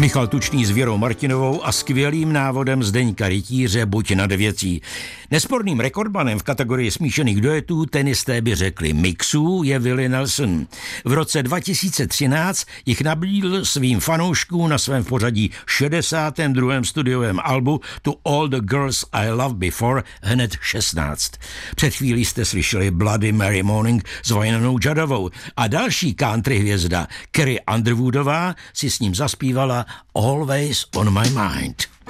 Michal Tučný s Věrou Martinovou a skvělým návodem Zdeňka Rytíře Buď nad věcí. Nesporným rekordmanem v kategorii smíšených duetů tenisté by řekli mixů je Willie Nelson. V roce 2013 jich nabídl svým fanouškům na svém pořadí 62. studiovém albu To All the Girls I Loved Before hned 16. Před chvílí jste slyšeli Bloody Mary Morning s Vynanou Juddovou a další country hvězda Carrie Underwoodová si s ním zaspívala Always on my mind.